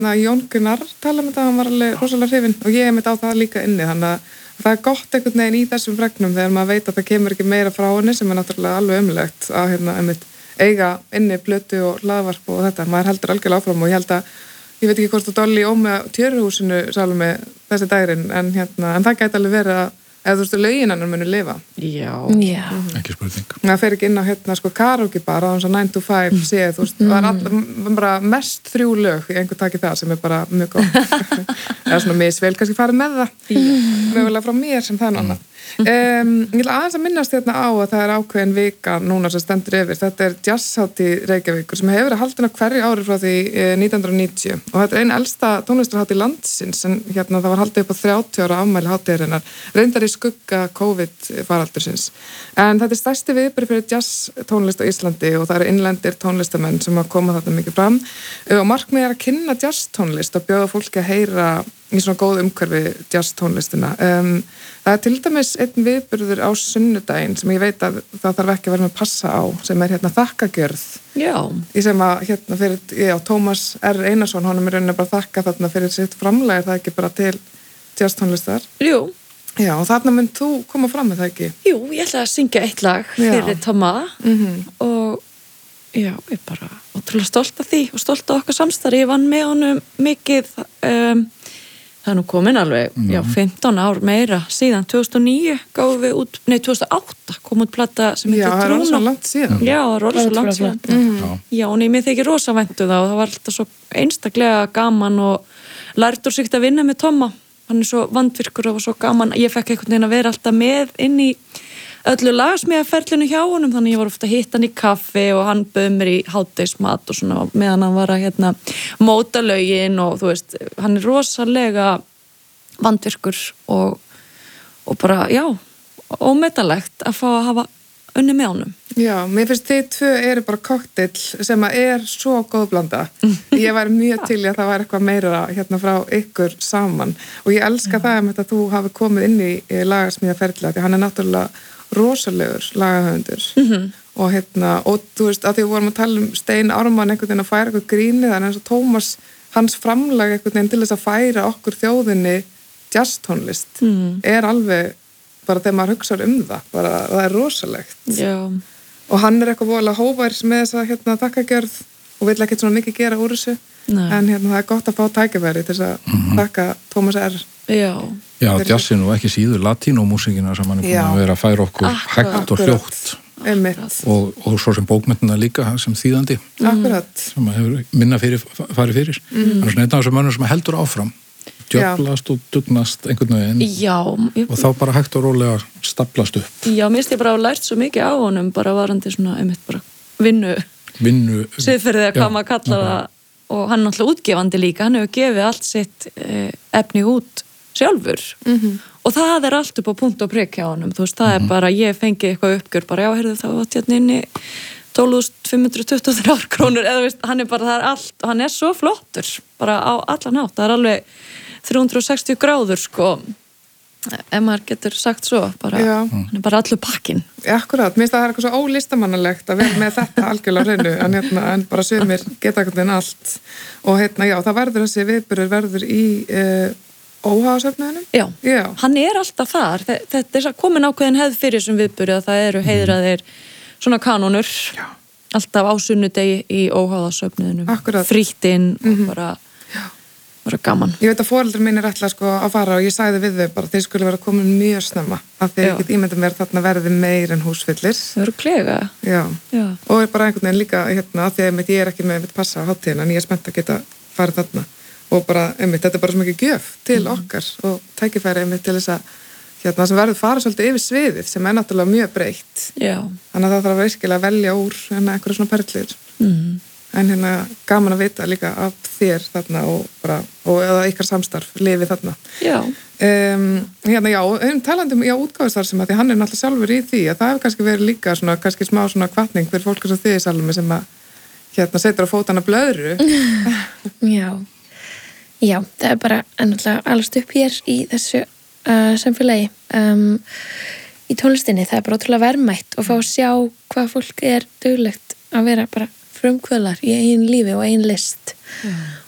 Jón Gunnar tala þetta, hann var alveg rosalega hrifinn og ég mitt á það líka inni, þannig að það gott einhvern veginn í þessum fregnum þegar maður veit að það kemur ekki meira frá henni sem náttúrulega alveg ömulegt að einmitt eiga inni plötu og hlaðvarp og þetta, maður heldur algjörlega áfram og ég held að, ég veit ekki hvort að Dolly með tjörhúsinu Salome þessi daginn, en það gæti alveg verið að eða þú veist, lögin hennar munu lifa. Já. Ekki spurning. Það fer ekki inn á karaoke bara á 9 to 5 séð, þú veist, það bara mest 3 lög í einhver taki það sem bara mjög góð. Eða svona misvel kannski farið með það. Mögulega frá mér sem það er annað. Ég vil aðeins að minnast á að það er ákveðin vika núna sem stendur yfir. Þetta er jazzhátíð Reykjavíkur sem hefur verið haldin á hverju ári frá því 1990 og þetta er einn elsta tónlistarhátíð landsins en það var haldið upp á 30 ára afmæli hátíðarinnar, reyndar í skugga COVID-faraldursins. En þetta er stærsti viðburður fyrir jazztónlist á Íslandi og það eru innlendir tónlistamenn sem að koma þarna mikið fram og markmið er að kynna jazztónlist og bjóða fólki að heyra í svona góð umhverfi jazztónlistina. Það er til dæmis einn viðburður á sunnudaginn sem ég veit að það þarf ekki að vera með passa á, sem er þakkagjörð. Já. Í sem að fyrir, Tómas R. Einarsson, honum er rauninni bara þakka þarna fyrir sitt framlag, það ekki bara til jazztónlistar. Jú. Já, og þarna mynd þú koma fram með það ekki? Jú, ég ætla að syngja eitt lag fyrir Tóma og já, ég er bara ótrúlega stolt af því og stolt af okkar samstarfi. Ég vann með honum mikið, það er nú komin alveg 15 ár meira síðan 2009 gáðum við út, 2008 kom út plata sem heitir Trúna. Já, það er rosa langt síðan. Já, það er rosa langt síðan. Já, og mér þykir rosa væntu það og það var alltaf svo einstaklega gaman og lærtur sig að vinna með Tóma. Hann er svo vandvirkur og svo gaman. Ég fekk einhvern veginn að vera alltaf með inn í öllu lagasmíðaferlinu hjá honum, þannig ég var ofta að hitta hann í kaffi og hann bauð mér í hádegismat og svona meðan hann var að móta lögin og þú veist, hann er rosalega vandvirkur og bara, já, ómetanlegt að fá að hafa unni með honum. Já, mér finnst þið tvö eru bara kokteil sem að er svo góð blanda. Ég væri mjög til að það væri eitthvað meira frá ykkur saman og ég elska það að þú hafi komið inn í lagasmíðaferðla því hann er náttúrulega rosalegur lagahöfundur og og þú veist að því við vorum að tala Stein Ármann einhvern veginn að færa eitthvað gríni þannig eins og Tómas, hans framlag einhvern veginn til þess að færa okkur þjóðinni jazztónlist er alveg bara þegar maður hugsar það, bara það er rosalegt. Já. Og hann er eitthvað voðalega hóværs með þessa þakkagjörð og vill ekkert svona mikið gera úr þessu. Nei. En það er gott að fá tækifæri til þess að þakka Tómas R. Já. Já, jazzin og ekki síður latínómúsíkina sem hann er búin að vera að færa okkur hægt og hljótt og svo sem bókmyndina líka sem þýðandi. Akkurat. Sem að hefur minna farið fyrir. Þannig að einn af þessum mönnum sem heldur áfram djöflast og dugnast einhvern veginn. Já. Og þá bara hægt og rólega staplast upp. Já, mér finnst ég bara að lært svo mikið á honum bara varandi svona, einmitt bara vinnu siðferðið eða hvað maður kallar það og hann er náttúrulega útgefandi líka, hann hefur gefið allt sitt efni út sjálfur og það er allt upp á punkt og prikk hjá honum, þú veist, það er bara, ég fengi eitthvað uppgjör, bara já, heyrðu það átt hérna inni 12.523 krónur, eða veist, hann er bara, það er allt, og hann er svo flottur, bara á allan hátt, það er alveg 360 gráður, sko, ef maður getur sagt svo, bara, hann er bara allur pakkinn. Akkurat, mér finnst það eitthvað svo ólistamannalegt að vera með þetta algjörlega hreinu, en bara sumir geta eitthvað en allt, og já, það verður þessi viðburður verður í óhagasöfnuðinum? Já, hann er alltaf þar, þetta er komin ákveðin hefð fyrir þessum viðburði að það eru heiðraðir svona kanónur, alltaf á sunnudegi í óhagasöfnuðinum, fríttinn og bara gaman. Ég veit að foreldrar mínir ætla að fara og ég sagði við þau bara þeir skulle vera komin mjög snemma af því ég get ímyndað mér þarna verði meir en húsfyllir. Það eru klega. Já. Og bara einhvern veginn líka af því að ég er ekki með passa á hátíðina en ég er spennt að geta farið þarna og bara, þetta er bara svo mikið gjöf til okkar og tækifæri til þess að sem verður fara svolítið yfir sviðið sem er náttúrulega mjög breytt. Já. Þannig að það þarf virkilega að velja úr einhverja svona perlir. En gaman að vita líka af þér þarna og eða ykkar samstarf lifið þarna. Já. Talandum útgáfustar sem að því hann er náttúrulega sjálfur í því að það hefur kannski verið líka svona, kannski smá svona hvatning fyrir fólk sem þið í Salome sem að setur á fótana blöðru. Já, það er bara náttúrulega allast upp hér í þessu samfélagi í tónlistinni, það er bara ótrúlega verðmætt og fá að sjá hvað fólk er duglegt að vera bara frumkvöðlar í eigin lífi og eigin list